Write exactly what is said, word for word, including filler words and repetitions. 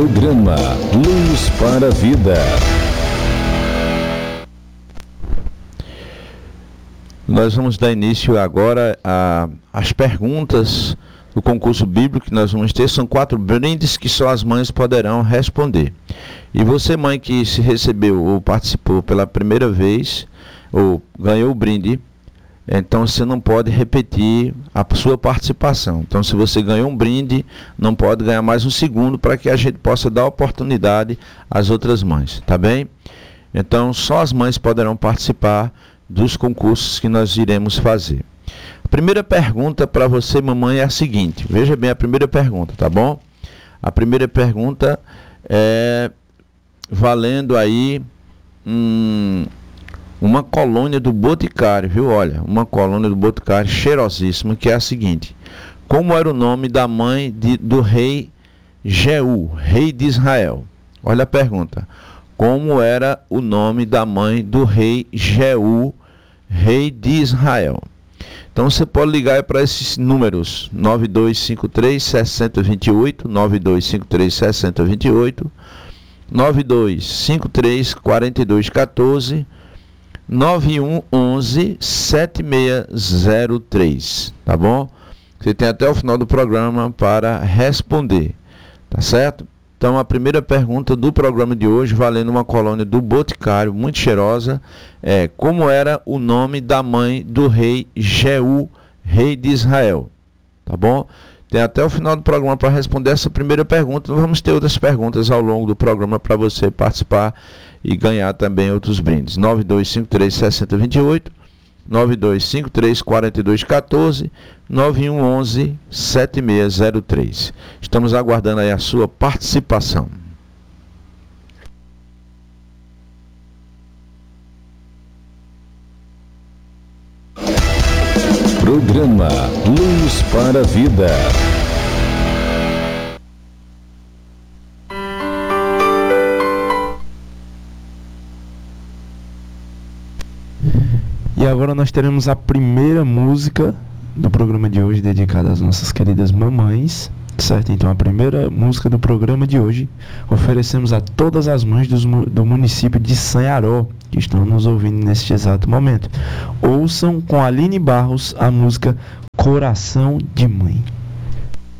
Programa Luz para a Vida. Nós vamos dar início agora às perguntas do concurso bíblico que nós vamos ter. São quatro brindes que só as mães poderão responder. E você, mãe, que se recebeu ou participou pela primeira vez, ou ganhou o brinde, então você não pode repetir a sua participação. Então, se você ganhou um brinde, não pode ganhar mais um segundo, para que a gente possa dar oportunidade às outras mães, tá bem? Então, só as mães poderão participar dos concursos que nós iremos fazer. A primeira pergunta para você, mamãe, é a seguinte. Veja bem a primeira pergunta, tá bom? A primeira pergunta é valendo aí hum, uma colônia do Boticário, viu? Olha, uma colônia do Boticário cheirosíssima, que é a seguinte: como era o nome da mãe de, do rei Jeú, rei de Israel? Olha a pergunta. Como era o nome da mãe do rei Jeú, rei de Israel? Então você pode ligar para esses números: nove dois cinco três, seis zero dois oito, nove dois cinco três, seis zero dois oito, nove dois cinco três, quatro dois um quatro, nove um um um, sete seis zero três, tá bom? Você tem até o final do programa para responder, tá certo? Então, a primeira pergunta do programa de hoje, valendo uma colônia do Boticário, muito cheirosa, é: como era o nome da mãe do rei Jeú, rei de Israel? Tá bom? Tem até o final do programa para responder essa primeira pergunta. Nós vamos ter outras perguntas ao longo do programa para você participar e ganhar também outros brindes. nove dois cinco três, seis zero dois oito, nove dois cinco três, quatro dois um quatro, nove um um um, sete seis zero três. Estamos aguardando aí a sua participação. Programa Luz para a Vida. E agora nós teremos a primeira música do programa de hoje, dedicada às nossas queridas mamães, certo? Então, a primeira música do programa de hoje oferecemos a todas as mães dos, do município de Sanharó, que estão nos ouvindo neste exato momento. Ouçam com Aline Barros a música Coração de Mãe.